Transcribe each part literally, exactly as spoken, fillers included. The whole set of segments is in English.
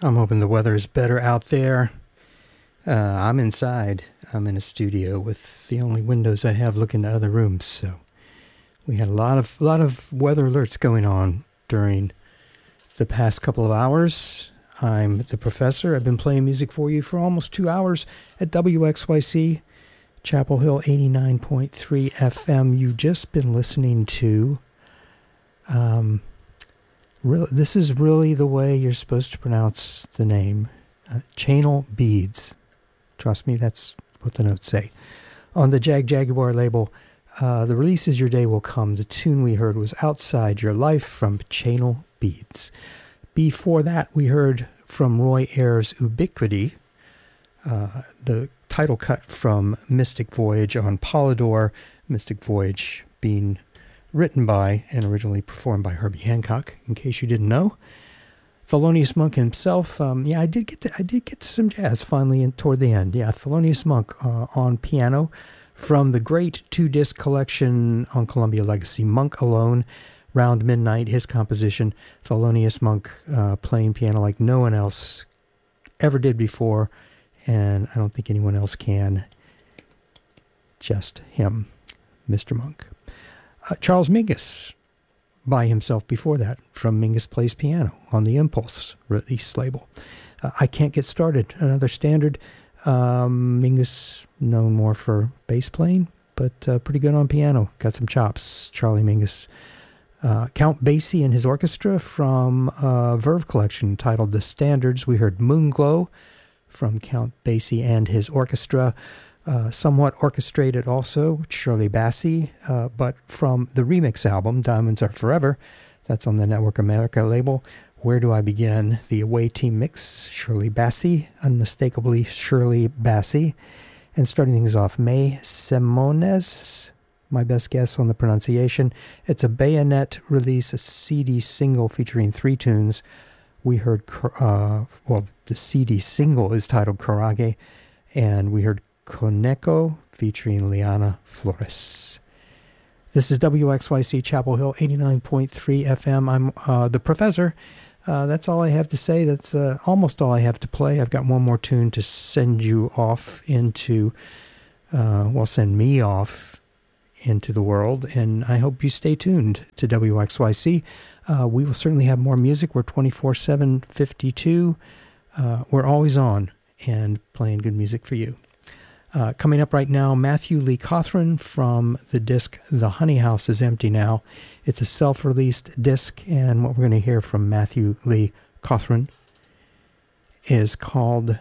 I'm hoping the weather is better out there. Uh, I'm inside. I'm in a studio with the only windows I have looking to other rooms. So we had a lot of lot of weather alerts going on during the past couple of hours. I'm the professor. I've been playing music for you for almost two hours at W X Y C, Chapel Hill eighty-nine point three F M. You've just been listening to... Um, Really, this is really the way you're supposed to pronounce the name. Uh, Channel Beads. Trust me, that's what the notes say. On the Jag Jaguar label, uh, the release is Your Day Will Come. The tune we heard was Outside Your Life from Channel Beads. Before that, we heard from Roy Ayers' Ubiquity, uh, the title cut from Mystic Voyage on Polydor. Mystic Voyage being written by and originally performed by Herbie Hancock, in case you didn't know. Thelonious Monk himself, um, yeah, I did get to I did get to some jazz finally in, toward the end. Yeah, Thelonious Monk uh, on piano from the great two-disc collection on Columbia Legacy, Monk Alone, Round Midnight, his composition. Thelonious Monk uh, playing piano like no one else ever did before, and I don't think anyone else can. Just him, Mister Monk. Uh, Charles Mingus by himself before that from Mingus Plays Piano on the Impulse release label. Uh, I Can't Get Started, another standard. Um, Mingus known more for bass playing, but uh, pretty good on piano. Got some chops, Charlie Mingus. Uh, Count Basie and his orchestra from a Verve collection titled The Standards. We heard Moonglow from Count Basie and his orchestra. Uh, somewhat orchestrated also, Shirley Bassey, uh, but from the remix album, Diamonds Are Forever, that's on the Network America label. Where Do I Begin? The Away Team Mix, Shirley Bassey, unmistakably Shirley Bassey. And starting things off, May Simones, my best guess on the pronunciation. It's a Bayonet release, a C D single featuring three tunes. We heard, uh, well, the C D single is titled Karage, and we heard Koneko featuring Liana Flores. This is W X Y C Chapel Hill eighty-nine point three F M. I'm uh, the professor. Uh, that's all I have to say. That's uh, almost all I have to play. I've got one more tune to send you off into, uh, well, send me off into the world, and I hope you stay tuned to W X Y C. Uh, we will certainly have more music. We're twenty-four seven fifty-two. Uh, we're always on and playing good music for you. Uh, coming up right now, Matthew Lee Cawthron from the disc The Honey House Is Empty Now. It's a self-released disc, and what we're going to hear from Matthew Lee Cawthron is called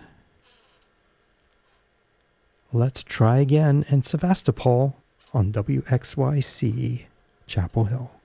Let's Try Again in Sevastopol on W X Y C Chapel Hill.